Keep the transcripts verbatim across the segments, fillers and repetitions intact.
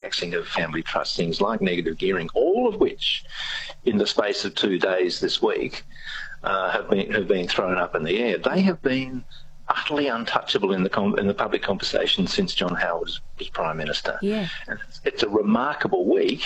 taxing of family trusts, things like negative gearing, all of which, in the space of two days this week, uh, have been have been thrown up in the air. They have been utterly untouchable in the com- in the public conversation since John Howard was, was Prime Minister. Yeah. And it's, it's a remarkable week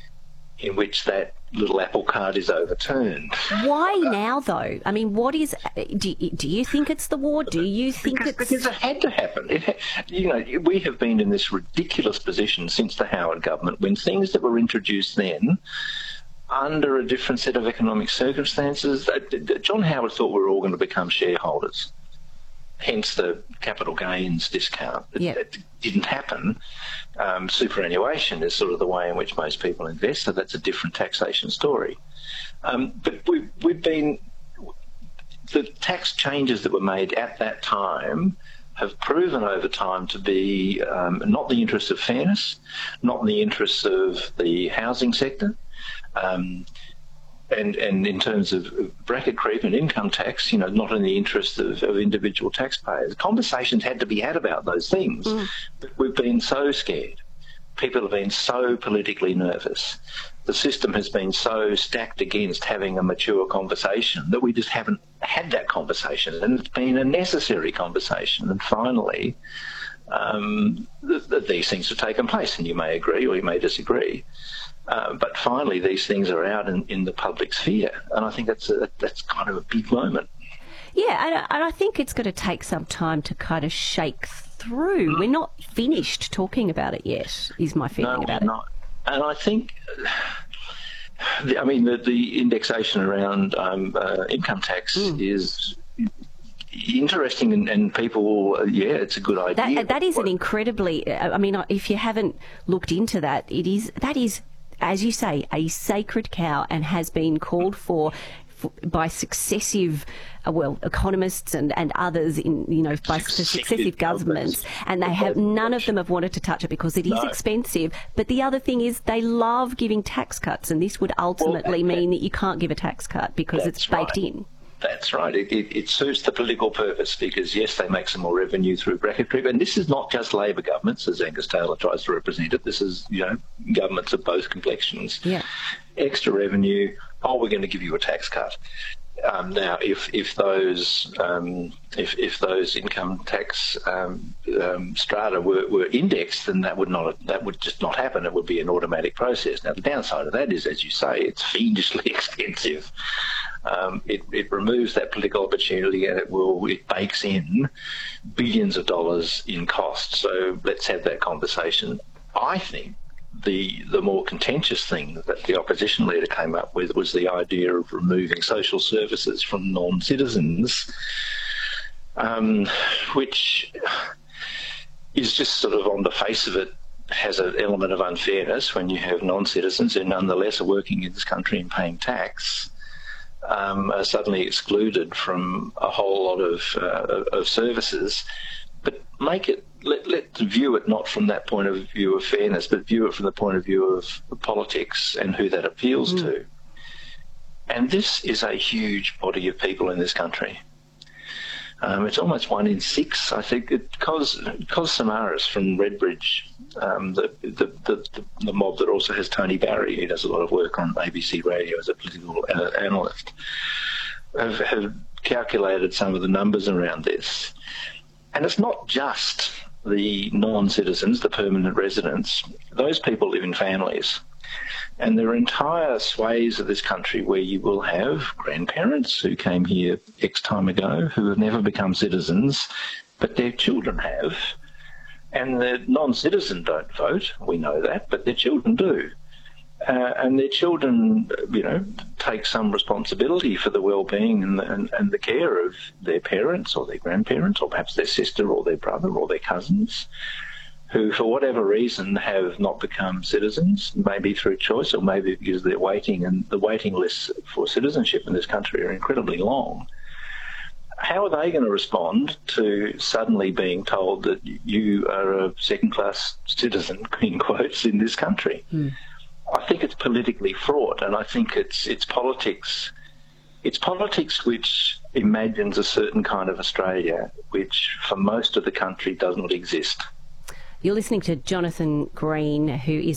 in which that little apple cart is overturned. Why now, though? I mean, what is... Do, do you think it's the war? Do you think because, it's... Because it had to happen. It had, you know, we have been in this ridiculous position since the Howard government when things that were introduced then, under a different set of economic circumstances, John Howard thought we were all going to become shareholders. Hence the capital gains discount. It, yep. it didn't happen. Um, superannuation is sort of the way in which most people invest, so that's a different taxation story. Um, but we, we've been... The tax changes that were made at that time have proven over time to be um, not in the interests of fairness, not in the interests of the housing sector, um, And, and in terms of bracket creep and income tax, you know, not in the interest of, of individual taxpayers. Conversations had to be had about those things. Mm. But we've been so scared. People have been so politically nervous. The system has been so stacked against having a mature conversation that we just haven't had that conversation. And it's been a necessary conversation. And finally, um, th- th- these things have taken place. And you may agree or you may disagree. Uh, but finally, these things are out in, in the public sphere, and I think that's a, that's kind of a big moment. Yeah, and, and I think it's going to take some time to kind of shake through. We're not finished talking about it yet, is my feeling no, about we're it. Not. And I think, the, I mean, the, the indexation around um, uh, income tax mm. is interesting, and, and people, yeah, it's a good idea. That, that is an incredibly, I mean, if you haven't looked into that, it is that is. as you say, a sacred cow, and has been called for, for by successive, uh, well, economists and, and others in, you know, by successive, successive governments, and they have none of them have wanted to touch it because it is no. expensive. But the other thing is they love giving tax cuts, and this would ultimately well, that, mean that you can't give a tax cut because it's baked right. in. That's right. It, it, it suits the political purpose because, yes, they make some more revenue through bracket creep. And this is not just Labor governments, as Angus Taylor tries to represent it. This is, you know, governments of both complexions. Yeah. Extra revenue. Oh, we're going to give you a tax cut. Um, now, if if those um, if if those income tax um, um, strata were, were indexed, then that would not that would just not happen. It would be an automatic process. Now, the downside of that is, as you say, it's fiendishly expensive. Um, it, it removes that political opportunity, and it will it bakes in billions of dollars in costs. So let's have that conversation. I think the the more contentious thing that the opposition leader came up with was the idea of removing social services from non-citizens, um, which is just sort of on the face of it has an element of unfairness when you have non-citizens who nonetheless are working in this country and paying tax. Um, are suddenly excluded from a whole lot of uh, of services, but make it let let's view it not from that point of view of fairness, but view it from the point of view of politics and who that appeals mm. to. And this is a huge body of people in this country. Um, it's almost one in six, I think. It, Cos, Cos Samaras from Redbridge, um, the, the, the, the mob that also has Tony Barry, who does a lot of work on A B C Radio as a political uh, analyst, have, have calculated some of the numbers around this. And it's not just the non-citizens, the permanent residents. Those people live in families. And there are entire swathes of this country where you will have grandparents who came here X time ago who have never become citizens, but their children have. And the non-citizen don't vote, we know that, but their children do. Uh, and their children, you know, take some responsibility for the well-being and the, and, and the care of their parents or their grandparents or perhaps their sister or their brother or their cousins, who, for whatever reason, have not become citizens, maybe through choice or maybe because they're waiting, and the waiting lists for citizenship in this country are incredibly long. How are they going to respond to suddenly being told that you are a second-class citizen, in quotes, in this country? Mm. I think it's politically fraught, and I think it's it's politics. It's politics which imagines a certain kind of Australia, which for most of the country does not exist. You're listening to Jonathan Green, who is